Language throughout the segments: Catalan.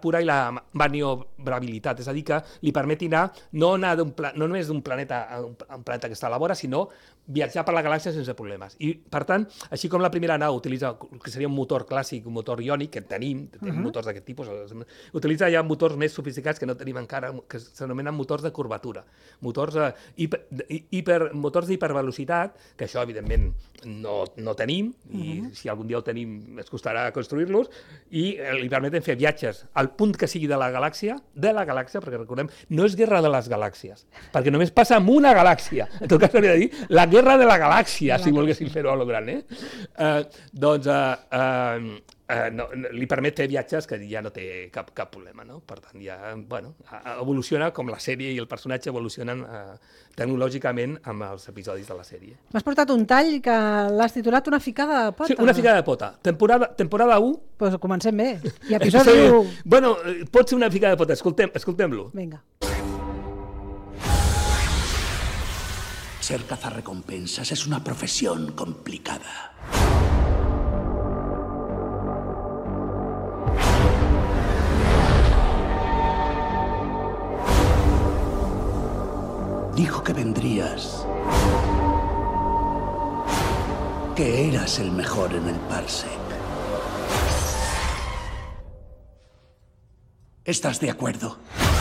pura i la maniobrabilitat, és a dir, que li permeti anar no només d'un planeta a un planeta que està a la vora, sinó viatjar per la galàxia sense problemes. I, per tant, així com la primera nau utilitza el que seria un motor clàssic, un motor iònic, que tenim motors d'aquest tipus, utilitza ja motors més sofisticats que no tenim encara, que s'anomenen motors de curvatura, motors d'hipervelocitat, que això, evidentment, no tenim, i si algun dia ho tenim ens costarà construir-los, i li permeten fer viatges al punt que sigui de la galàxia, perquè recordem, no és guerra de les galàxies, perquè només passa en una galàxia. En tot cas, hauria de dir la guerra de la galàxia, si volguéssim fer-ho a lo gran, li permet fer viatges que ja no té cap problema, no? Per tant, ja, bueno, evoluciona com la sèrie i el personatge evolucionen tecnològicament amb els episodis de la sèrie. M'has portat un tall que l'has titulat Una ficada de pota. Sí, Una ficada de pota. Temporada 1. Doncs comencem bé. I episodi 1. Bueno, pot ser una ficada de pota. Escoltem-lo. Vinga. Ser cazarrecompensas es una profesión complicada. Dijo que vendrías, que eras el mejor en el Parsec. ¿Estás de acuerdo?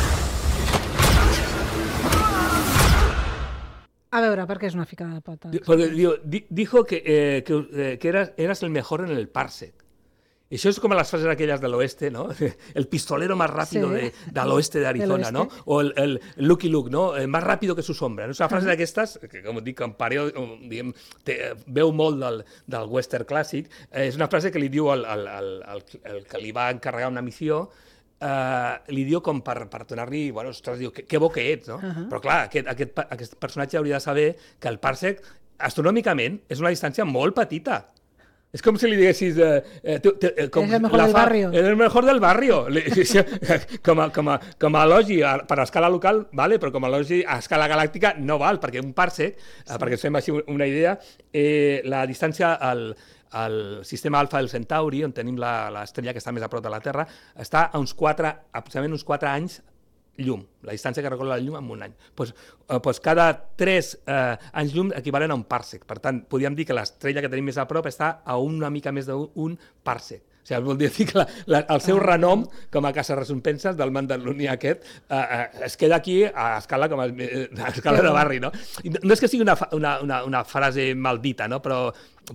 A veure, per què és una ficada de pota? Dijo que eras el mejor en el Parsec. Això és com les frases aquelles de l'oeste, ¿no? El pistolero más rápido de l'oeste d'Arizona, ¿no? O el Lucky Luke, ¿no? Más rápido que su sombra. És una frase d'aquestes, que com dic, en pareo, diguem, veu molt del western clàssic, és una frase que li diu el que li va encarregar una missió, li diu com per donar-li, bueno, ostres, diu, que bo que ets, no? Però clar, aquest personatge hauria de saber que el Parsec, astronòmicament, és una distància molt petita. És com si li diguessis... És el mejor del barrio. És el mejor del barrio. Com a elogi per a escala local, vale, però com a elogi a escala galàctica no val, perquè un parsec, perquè ens fem així una idea, la distància al sistema alfa del Centauri, on tenim l'estrella que està més a prop de la Terra, està a aproximadament uns 4 anys llum, la distància que recorre la llum en un any. Doncs cada 3 anys llum equivalen a un parsec. Per tant, podríem dir que l'estrella que tenim més a prop està a una mica més d'un parsec. O sigui, vol dir que el seu renom com a caça-recompenses del mandalorià aquest es queda aquí a escala de barri, no? No és que sigui una frase maldita, no? Però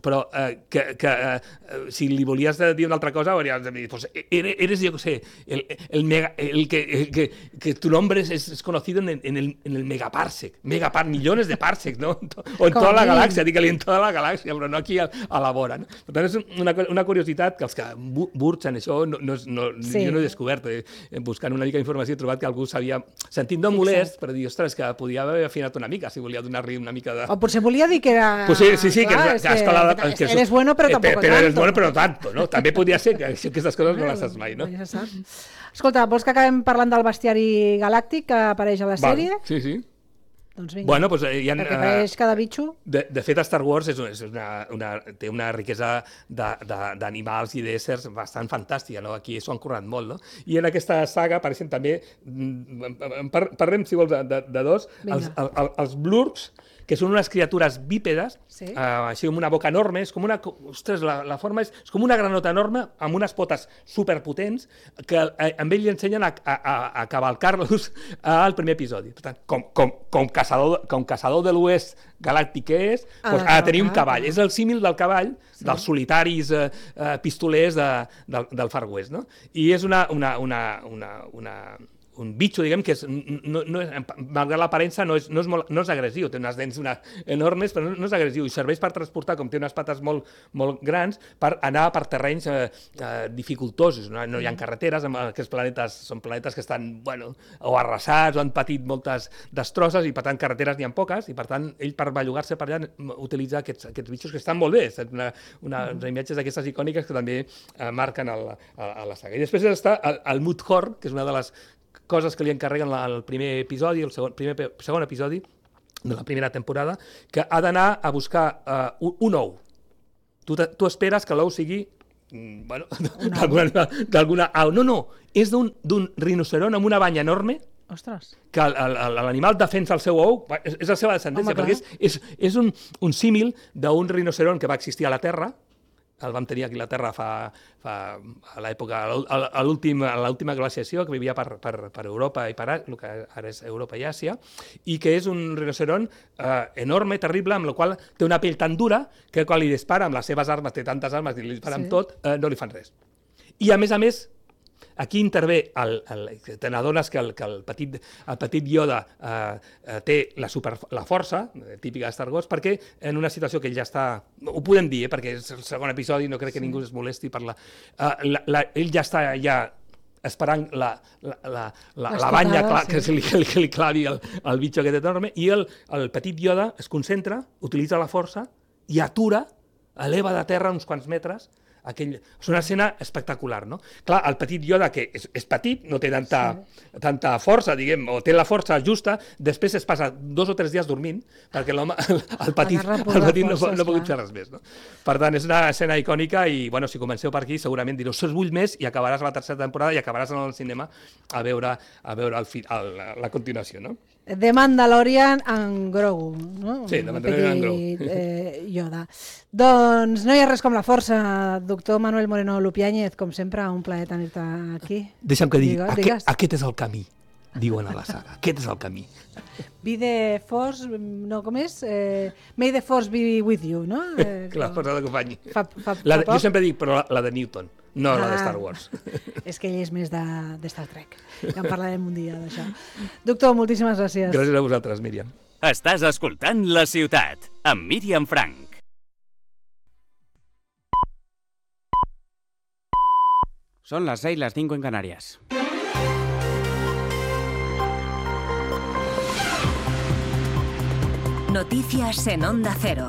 si li volies dir una altra cosa, hauries de dir, pues eres, yo qué sé, el que tu nombre es conocido en el megaparsec, millones de parsecs, ¿no? O en tota la galàxia, digue-li en tota la galàxia, però no aquí a la vora, no? Per tant, és una curiositat que els que burxen això, jo no he descobert, buscant una mica d'informació he trobat que algú s'havia sentit no molest, però dir, ostres, que podia haver afinat una mica, si volia donar-li una mica de... O potser volia dir que era... Pues sí, que eres bueno pero tampoco tanto. Pero eres bueno pero tanto, no? També podria ser que aquestes coses no les saps mai, no? Ja sap. Escolta, vols que acabem parlant del bestiari galàctic que apareix a la sèrie? Sí. Doncs vinga, bueno, pues, perquè apareix cada bitxo. De fet, Star Wars té una riquesa d'animals i d'éssers bastant fantàstica, no? Aquí s'ho han currat molt, no? I en aquesta saga apareixen també, parlem, si vols, de dos, els blurgs, que són unes criatures bípedes, així com una boca enorme, és com una... Ostres, la forma és com una granota enorme, amb unes potes superpotents, que amb ell li ensenyen a cavalcar-los al primer episodi. Per tant, com caçador de l'oest galàctic que és, ha de tenir un cavall. És el símil del cavall, dels solitaris pistolers del Far West, no? I és un bitxo, diguem, que malgrat l'aparença no és agressiu, té unes dents enormes, però no és agressiu, i serveix per transportar, com té unes pates molt grans, per anar per terrenys dificultosos. No hi ha carreteres, aquests planetes són planetes que estan, o arrasats, o han patit moltes destrosses, i per tant carreteres n'hi ha poques, i per tant ell per bellugar-se per allà utilitza aquests bitxos que estan molt bé, unes imatges d'aquestes icòniques que també marquen a la saga. I després està el Mudhorn, que és una de les coses que li encarreguen al primer episodi, el segon episodi de la primera temporada, que ha d'anar a buscar un ou. Tu esperes que l'ou sigui bueno, d'alguna au. No, és d'un rinoceront amb una banya enorme. Ostres. Que l'animal defensa el seu ou, és la seva descendència, perquè és un símil d'un rinoceront que va existir a la Terra. El vam tenir aquí a la Terra a l'època, a l'última glaciació, que vivia per Europa i per el que ara és Europa i Àsia, i que és un rinoceront enorme, terrible, amb el qual té una pell tan dura que quan li dispara amb les seves armes, té tantes armes i li dispara amb tot, no li fan res. I a més, aquí intervé, te n'adones que el petit Yoda té la força, típica de Star Wars, perquè en una situació que ell ja està... Ho podem dir, perquè és el segon episodi, no crec que ningú es molesti per ell ja està esperant la banya que li clavi el bitxo aquest enorme, i el petit Yoda es concentra, utilitza la força i atura, eleva de terra uns quants metres. És una escena espectacular, no? Clar, el petit Yoda, que és petit, no té tanta força, diguem, o té la força justa, després es passa 2 o 3 dies dormint, perquè l'home, el petit no ha pogut fer res més, no? Per tant, és una escena icònica i, bueno, si comenceu per aquí, segurament direu, se'ls vull més, i acabaràs a la tercera temporada i acabaràs en el cinema a veure la continuació, no? The Mandalorian en Grogu, no? Sí, The Mandalorian en Grogu. Yoda. Doncs no hi ha res com la força, doctor Manuel Moreno Lupiáñez, com sempre, un plaer tenir-te aquí. Deixa'm que digui, aquest és el camí, diuen a la saga, aquest és el camí. Be the Force, no, com és? May the Force be with you, no? Que la força t'acompanyi. Jo sempre dic, però la de Newton, no la de Star Wars. És que ell és més de Star Trek. Ja en parlarem un dia d'això. Doctor, moltíssimes gràcies. Gràcies a vosaltres, Míriam. Estàs escoltant La Ciutat, amb Míriam Frank. Son las 6, las 5 en Canarias. Noticias en Onda Cero.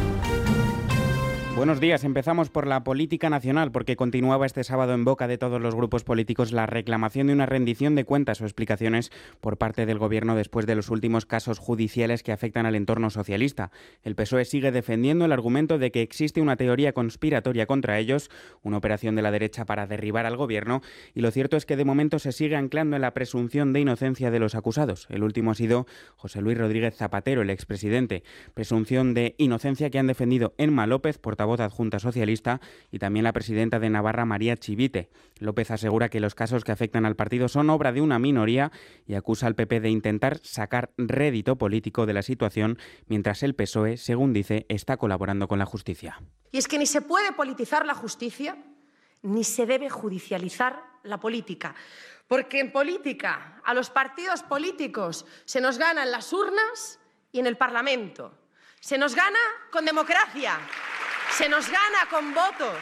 Buenos días. Empezamos por la política nacional, porque continuaba este sábado en boca de todos los grupos políticos la reclamación de una rendición de cuentas o explicaciones por parte del Gobierno después de los últimos casos judiciales que afectan al entorno socialista. El PSOE sigue defendiendo el argumento de que existe una teoría conspiratoria contra ellos, una operación de la derecha para derribar al Gobierno, y lo cierto es que de momento se sigue anclando en la presunción de inocencia de los acusados. El último ha sido José Luis Rodríguez Zapatero, el expresidente. Presunción de inocencia que han defendido Emma López, portavoz adjunta socialista, y también la presidenta de Navarra, María Chivite. López asegura que los casos que afectan al partido son obra de una minoría y acusa al PP de intentar sacar rédito político de la situación, mientras el PSOE, según dice, está colaborando con la justicia. Y es que ni se puede politizar la justicia, ni se debe judicializar la política. Porque en política a los partidos políticos se nos gana en las urnas y en el Parlamento. Se nos gana con democracia. Se nos gana con votos.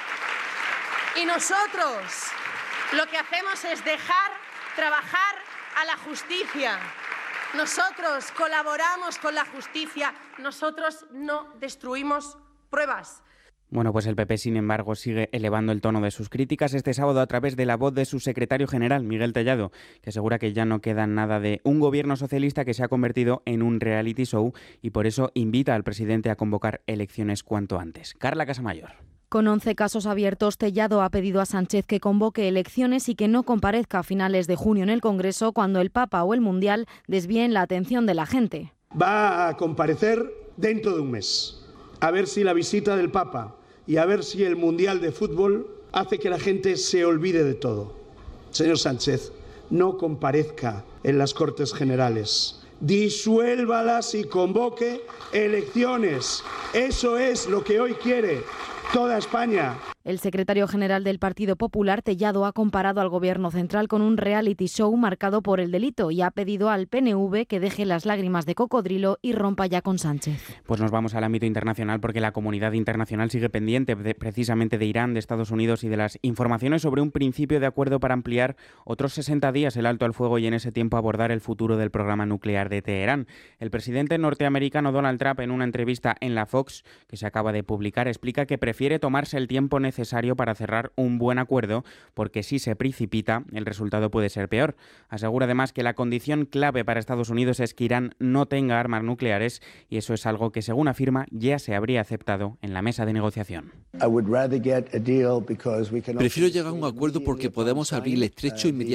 Y nosotros lo que hacemos es dejar trabajar a la justicia. Nosotros colaboramos con la justicia. Nosotros no destruimos pruebas. Bueno, pues el PP, sin embargo, sigue elevando el tono de sus críticas este sábado a través de la voz de su secretario general, Miguel Tellado, que asegura que ya no queda nada de un gobierno socialista que se ha convertido en un reality show y por eso invita al presidente a convocar elecciones cuanto antes. Carla Casamayor. Con 11 casos abiertos, Tellado ha pedido a Sánchez que convoque elecciones y que no comparezca a finales de junio en el Congreso cuando el Papa o el Mundial desvíen la atención de la gente. Va a comparecer dentro de un mes, a ver si la visita del Papa y a ver si el Mundial de Fútbol hace que la gente se olvide de todo. Señor Sánchez, no comparezca en las Cortes Generales. Disuélvalas y convoque elecciones. Eso es lo que hoy quiere toda España. El secretario general del Partido Popular, Tellado, ha comparado al Gobierno central con un reality show marcado por el delito y ha pedido al PNV que deje las lágrimas de cocodrilo y rompa ya con Sánchez. Pues nos vamos al ámbito internacional porque la comunidad internacional sigue pendiente precisamente de Irán, de Estados Unidos y de las informaciones sobre un principio de acuerdo para ampliar otros 60 días el alto al fuego y en ese tiempo abordar el futuro del programa nuclear de Teherán. El presidente norteamericano Donald Trump, en una entrevista en la Fox que se acaba de publicar, explica que prefiere tomarse el tiempo necesario necesario para cerrar un buen acuerdo, porque si se precipita, el resultado puede ser peor. Asegura además que la condición clave para Estados Unidos es que Irán no tenga armas nucleares, y eso es algo que, según afirma, ya se habría aceptado en la mesa de negociación. Prefiero llegar a un acuerdo porque podemos abrir el estrecho inmediatamente